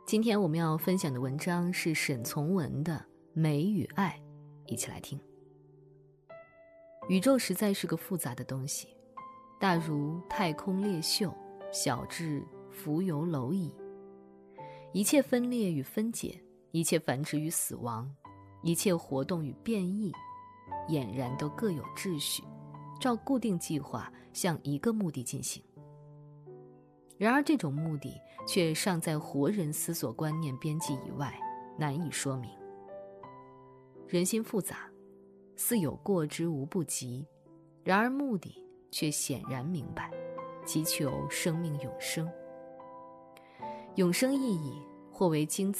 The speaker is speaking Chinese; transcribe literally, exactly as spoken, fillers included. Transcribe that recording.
今天我们要分享的文章是沈从文的《美与爱》，一起来听。宇宙实在是个复杂的东西，大如太空裂袖，小至浮游蝼蚁。一切分裂与分解，一切繁殖与死亡，一切活动与变异，俨然都各有秩序，照固定计划向一个目的进行。然而这种目的却尚在活人思索观念边际以外，难以说明。人心复杂，似有过之无不及，然而目的却显然明白，即求生命永生。永生意义或为经